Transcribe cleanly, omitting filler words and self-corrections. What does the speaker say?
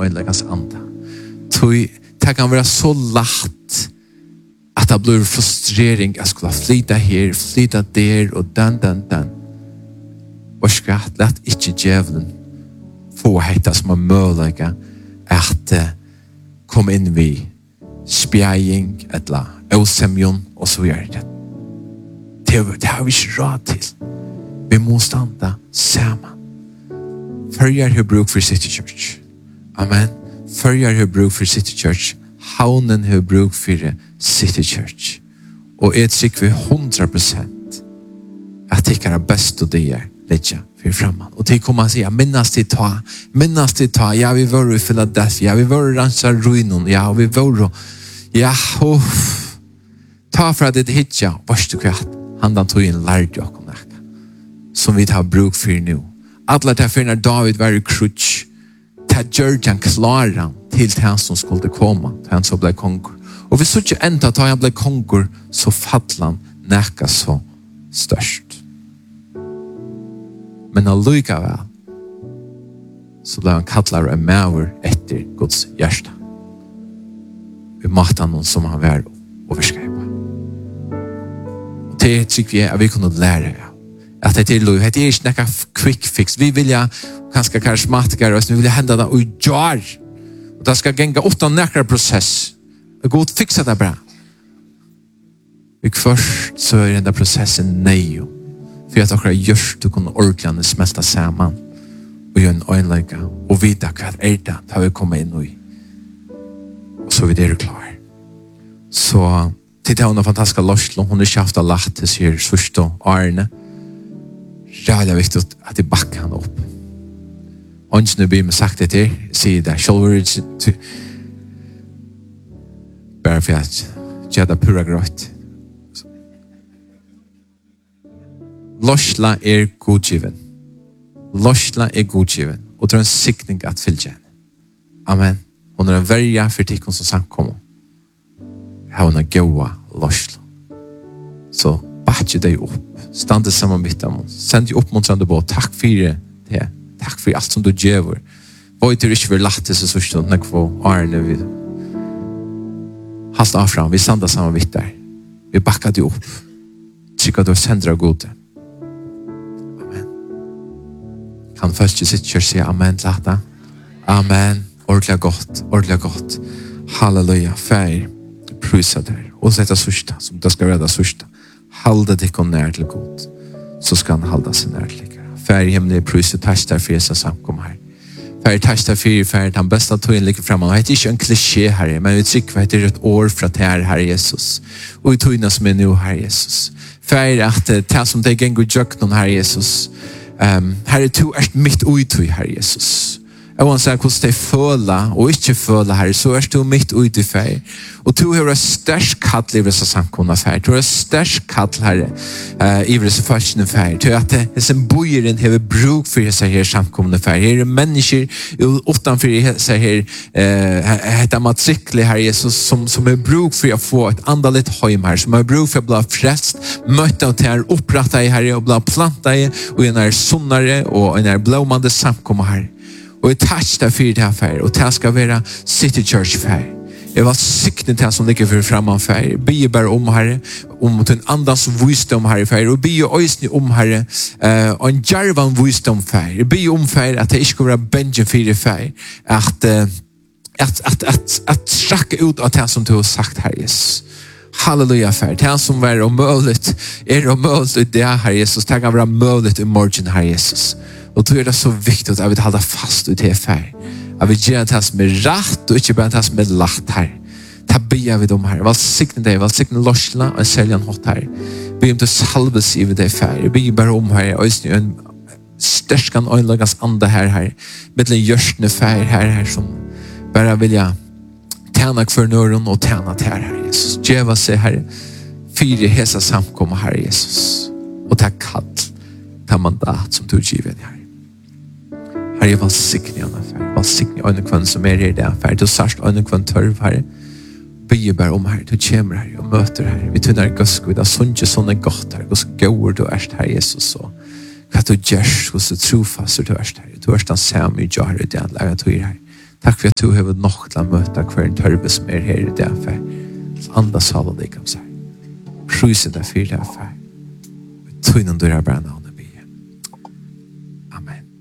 øynlegans anda. Det kan være så lagt at det blir frustrering at skulle flyta her, flyta der, og den. Og skratt, lett ikke djevelen få heita som er mulig at komme inn vi spjæing, eller åsemjon, og så gjør det. Det har vi ikke råd til. Vi må standa sammen. Førjar har bruk for City Church. Amen. Førjar har bruk for City Church. Havnen har bruk for City Church. Og jeg tykker vi 100% at det er best og det letja for framman. Og til kommer han sier, minnas til ta, ja, vi var i Philadelphia, vi var i Ransa Ruinon, ja, vi var ja, ta for at det hitja, varst du kvart, han tog en lærd og nekka, som vi tar bruk for nu. Alla til for når David var i krutsch, ta gjør han klaran til han som skulle komma, til han som ble konger. Og vi så ikke enda til han ble konger, så fattla han nekka så størst. Men allikevel så ble han kallar en maver etter Guds hjärsta. Vi matte han som han var overskrevet. Og det tykker jeg at vi kunne lære at det er lov. Det er ikke noe quick fix. Vi vil kanskje karismatikere, og vi vil hende det og gjør. Og det skal genge 8 nekker prosess. Det er godt fikse det bra. Og først så er denne prosessen nøye. For at dere gjør du kunne ordentlig smelte sammen og gjøre en øynlegge og vite hva er det da vi kommer inn i. Og så er det klar. Så til det hun er fantastisk løslo, hun er ikke haft lagt til sier sørste årene. Det er viktig at de bakker han opp. Ønsker nu blir med sagt det til, sier det, selv bare for at jeg hadde pura grått. Losla er godgiven. Losla er godgiven. Og det er en sikning at fylle henne. Amen. Hun er en verja for tikkun som samkommer. Hun er gåa losla. Så batje deg opp. Stande sammen mitt av oss. Send deg oppmuntrande på. Takk for det. Takk for alt som du gjør. Voi til ikke vil lagt til så stund. Nek for årene vi. Hast av fram. Vi standa sammen mitt der. Vi bakkar deg opp. Trykka du sender av gode. Han først i sitt kjør sier amen til dette. Amen. Ordentlig godt. Halleluja. Fær. Prysa der. Og sette sørsta, som det skal være det sørsta. Halde deg og nær til god. Så skal han halde seg nær til deg. Fær himmelig prysa, takk der for Jesus samkom her. Fær takk der for fær den beste tøyen ligger fremme. Det er ikke en klisjé her, men vi trykker at det er et år fra det her Jesus. Og i tøyene som er nå her Jesus. Fær at det som det ganger gjøk noen her Jesus. Herre, du er mitt uitøy, Herre Jesus. Jeg vil si hvordan det føler og ikke føler, Herre, så er du mitt uitøy, Herre. Og du har et størst kall i disse samkomne, Herre. Du har et størst kall, Herre, i disse følgende, Herre. Du at disse bøyeren har bruk for disse her samkomne, Herre. Her er mennesker utenfor disse her heter matrikler, Herre Jesus, som har bruk for å få et andaligt høym, Herre. Som har bruk for å bli frest, møte og til å opprette, Herre, og bli plantet, og en er sunnere, og en er blåmande samkomne, Herre. Og jeg touch deg for det her, og det skal være City Church for. Jeg var sikten til som ligger for fremme for. Jeg ber bare om, Herre, om en andans visdom, Herre, for. Og jeg ber også om, Herre, og en djervan visdom for. Jeg ber om, for at det ikke skal være benjen for det for. At strakke ut av det som du har sagt, Herre Jesus. Halleluja, for. Det som er omøyligt, det, Herre Jesus. Det kan være omøyligt i morgen, Herre Jesus. Og då er det så viktigt at vi holder fast ut til fær. At vi gjør det som er rett, og ikke bare det som er lagt her. Da ber vi dem her. Velsigne deg, velsigne lorsene, og selge en hot her. Be om til salvelse i det fær. Jeg ber bare om her, og en størskan øynlagas ande her. Med den gjørstende fær her, som bare vil tjene for nøren og tjene til her, Jesus. Gjøva seg her, fire hesa samkommer her, Jesus. Og takk kall, ta mandat som du giver her. Herre, jeg velsigne henne, Herre. Velsigne øynekvann som er i det, Herre. Du sørst øynekvann tørv, Herre. Bygge bare om, Herre. Du kommer, Herre, og møter, Herre. Vi tunner gøsk, vi da sunnkje sånne godt, Herre. Gøsk gård du erst, Herre Jesus, og hva du gjørs, hos du trofast du erst, Herre. Du erst den samme i jare, det er laget du Herre. Takk for at du har nok til å møte hver en tørve som her i det for andre sal og det kan si. Prysen deg for det for. Tøynen du er bare navn.